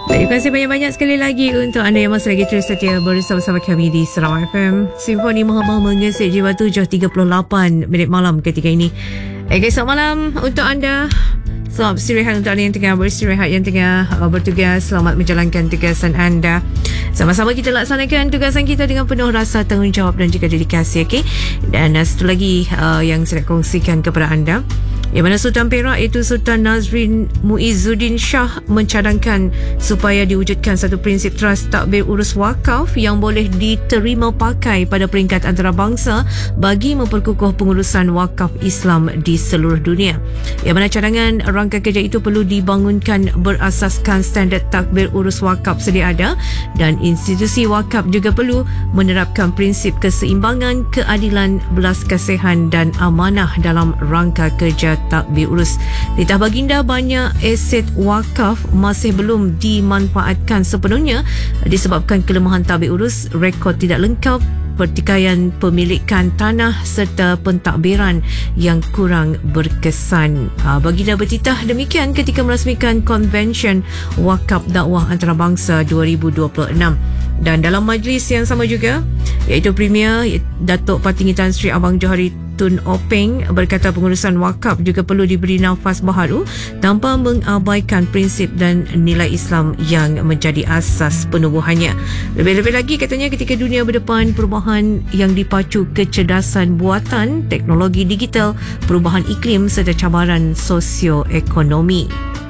Terima kasih banyak-banyak sekali lagi untuk anda yang masih lagi terus setia bersama-sama kami di Sarawak FM. Simfoni Maha mengesik jiwa 7.38 minit malam ketika ini. Okay, selamat malam untuk anda. Selamat beristirahat untuk anda yang tengah beristirahat, yang tengah bertugas. Selamat menjalankan tugasan anda. Sama-sama kita laksanakan tugasan kita dengan penuh rasa tanggungjawab dan juga dedikasi. Okay? Dan satu lagi yang saya nak kongsikan kepada anda, yang mana Sultan Perak iaitu Sultan Nazrin Muizzuddin Shah mencadangkan supaya diwujudkan satu prinsip trust takbir urus wakaf yang boleh diterima pakai pada peringkat antarabangsa bagi memperkukuh pengurusan wakaf Islam di seluruh dunia. Yang mana cadangan rangka kerja itu perlu dibangunkan berasaskan standard takbir urus wakaf sedia ada, dan institusi wakaf juga perlu menerapkan prinsip keseimbangan, keadilan, belas kasihan dan amanah dalam rangka kerja takbir urus. Ditah baginda, banyak aset wakaf masih belum dimanfaatkan sepenuhnya disebabkan kelemahan takbir urus, rekod tidak lengkap, pertikaian pemilikan tanah serta pentadbiran yang kurang berkesan. Baginda bertitah demikian ketika merasmikan Konvensyen Wakaf Dakwah Antarabangsa 2026. Dan dalam majlis yang sama juga, iaitu Premier Datuk Patinggi Tan Sri Abang Johari Tun Openg berkata pengurusan wakaf juga perlu diberi nafas baharu tanpa mengabaikan prinsip dan nilai Islam yang menjadi asas penubuhannya. Lebih-lebih lagi katanya ketika dunia berdepan perubahan yang dipacu kecerdasan buatan, teknologi digital, perubahan iklim serta cabaran sosioekonomi.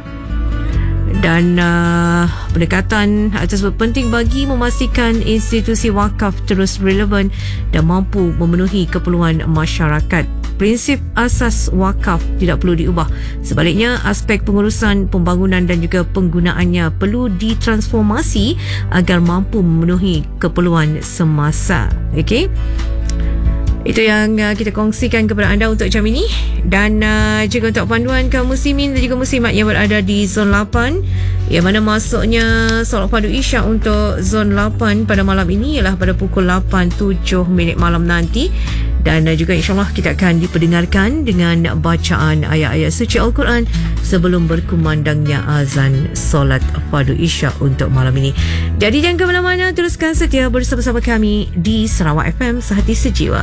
Dan pendekatan tersebut penting bagi memastikan institusi wakaf terus relevan dan mampu memenuhi keperluan masyarakat. Prinsip asas wakaf tidak perlu diubah. Sebaliknya, aspek pengurusan, pembangunan dan juga penggunaannya perlu ditransformasi agar mampu memenuhi keperluan semasa. Okey? Itu yang kita kongsikan kepada anda untuk jam ini. Dan juga untuk panduan kaum muslimin dan juga muslimat yang berada di zon 8, yang mana masuknya solat fardu isyak untuk zon 8 pada malam ini ialah pada pukul 8.07 minit malam nanti. Dan juga insyaAllah kita akan diperdengarkan dengan bacaan ayat-ayat suci Al-Quran sebelum berkumandangnya azan solat fardu isyak untuk malam ini. Jadi jangan ke mana-mana, teruskan setia bersama-sama kami di Sarawak FM, Sehati Sejiwa.